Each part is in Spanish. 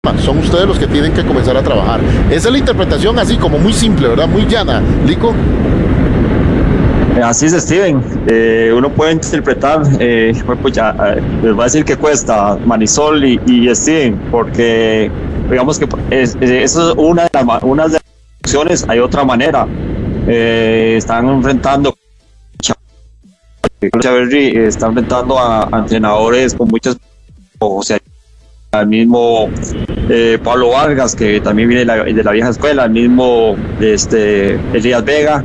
son ustedes los que tienen que comenzar a trabajar. Esa es la interpretación así como muy simple, ¿verdad? Muy llana. Lico. Así es, Steven. Uno puede interpretar, pues ya, les voy a decir que cuesta Marisol y Steven, porque digamos que eso es una de las opciones. Hay otra manera. Están enfrentando está enfrentando a entrenadores con muchas, o sea, al mismo Pablo Vargas, que también viene de la vieja escuela, al mismo Elías Vega.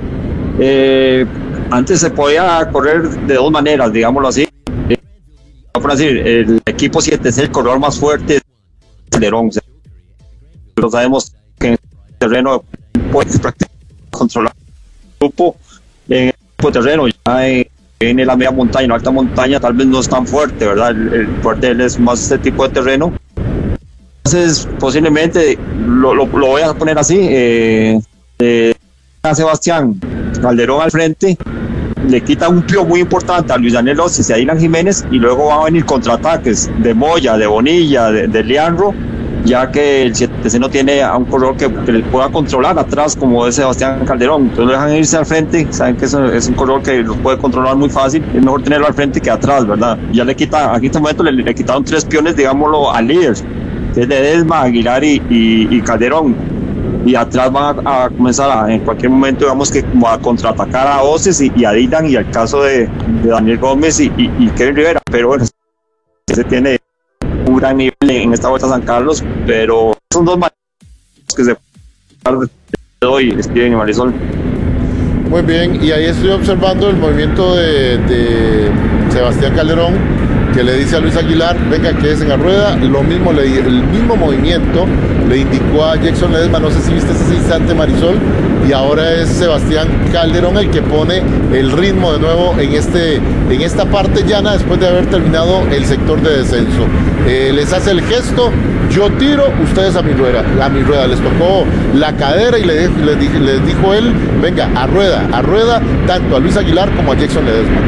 Antes se podía correr de dos maneras, digámoslo así. Por decir, el equipo 7 es el corredor más fuerte de Calderón. Pero sabemos que en el terreno puedes prácticamente controlar el grupo. En el terreno ya en la media montaña, en la alta montaña tal vez no es tan fuerte, ¿verdad? El fuerte de él es más este tipo de terreno. Entonces posiblemente lo voy a poner así, a Sebastián Calderón al frente, le quita un pío muy importante a Luis Daniel Osis y a Dylan Jiménez, y luego van a venir contraataques de Moya, de Bonilla, de Leandro, ya que el 7C no tiene a un corredor que le pueda controlar atrás como es Sebastián Calderón. Entonces lo dejan irse al frente, saben que es un corredor que lo puede controlar muy fácil, es mejor tenerlo al frente que atrás, ¿verdad? Ya le quita, aquí en este momento le quitaron 3 piones, digámoslo, al líder, que es Ledesma, Aguilar y Calderón. Y atrás van a comenzar en cualquier momento, digamos, que como a contraatacar a Oces y a Dylan, y al caso de Daniel Gómez y Kevin Rivera. Pero bueno, se tiene un gran nivel en esta Vuelta a San Carlos, pero son dos maneras que se pueden dar hoy, Steven y Marisol. Muy bien, y ahí estoy observando el movimiento de Sebastián Calderón, que le dice a Luis Aguilar, venga, quédese en la rueda. Lo mismo, el mismo movimiento le indicó a Jackson Ledesma, no sé si viste ese instante, Marisol, y ahora es Sebastián Calderón el que pone el ritmo de nuevo en esta parte llana después de haber terminado el sector de descenso. Les hace el gesto, yo tiro, ustedes a mi rueda, les tocó la cadera y les dijo él, venga, a rueda, tanto a Luis Aguilar como a Jackson Ledesma.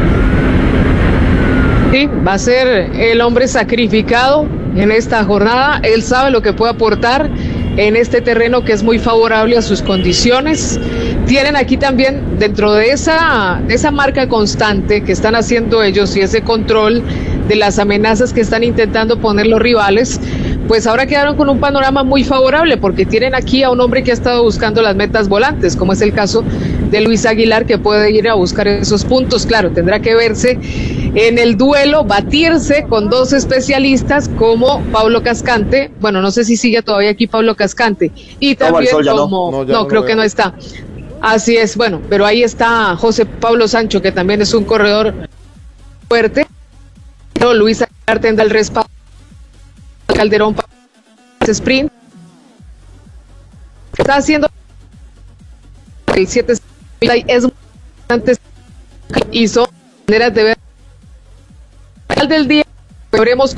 Sí, va a ser el hombre sacrificado en esta jornada. Él sabe lo que puede aportar en este terreno que es muy favorable a sus condiciones. Tienen aquí también, dentro de esa marca constante que están haciendo ellos y ese control de las amenazas que están intentando poner los rivales, pues ahora quedaron con un panorama muy favorable, porque tienen aquí a un hombre que ha estado buscando las metas volantes, como es el caso de Luis Aguilar, que puede ir a buscar esos puntos. Claro, tendrá que verse en el duelo, batirse con dos especialistas como Pablo Cascante. Bueno, no sé si sigue todavía aquí Pablo Cascante, y también creo que no está. Así es, bueno, pero ahí está José Pablo Sancho, que también es un corredor fuerte, pero Luis Aguilar tendrá el respaldo Calderón para ese sprint. Está haciendo el 7 es antes, hizo maneras de ver al del día. Veremos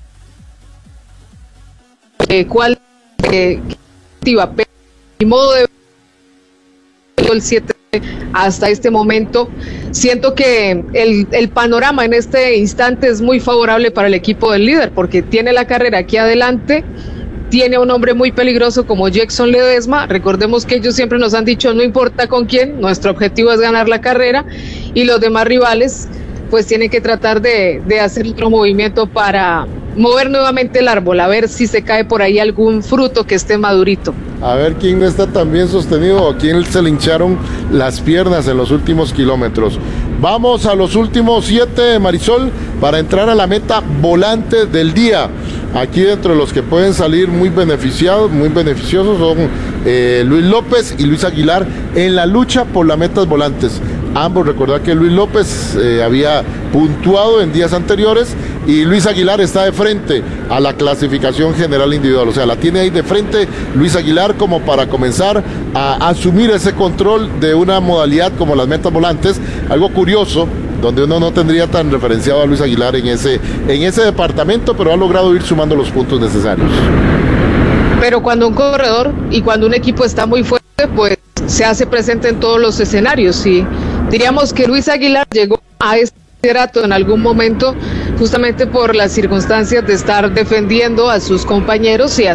cuál activa y modo de el 7 hasta este momento. Siento que el panorama en este instante es muy favorable para el equipo del líder, porque tiene la carrera aquí adelante, tiene un hombre muy peligroso como Jackson Ledesma. Recordemos que ellos siempre nos han dicho, no importa con quién, nuestro objetivo es ganar la carrera, y los demás rivales pues tienen que tratar de hacer otro movimiento para mover nuevamente el árbol, a ver si se cae por ahí algún fruto que esté madurito. A ver quién no está tan bien sostenido o a quién se le hincharon las piernas en los últimos kilómetros. Vamos a los últimos 7, Marisol, para entrar a la meta volante del día. Aquí dentro de los que pueden salir muy beneficiosos son Luis López y Luis Aguilar en la lucha por las metas volantes. Ambos, recordad que Luis López había puntuado en días anteriores y Luis Aguilar está de frente a la clasificación general individual. O sea, la tiene ahí de frente Luis Aguilar como para comenzar a asumir ese control de una modalidad como las metas volantes. Algo curioso, donde uno no tendría tan referenciado a Luis Aguilar en ese departamento, pero ha logrado ir sumando los puntos necesarios. Pero cuando un corredor y cuando un equipo está muy fuerte, pues se hace presente en todos los escenarios, y diríamos que Luis Aguilar llegó a este en algún momento, justamente por las circunstancias de estar defendiendo a sus compañeros y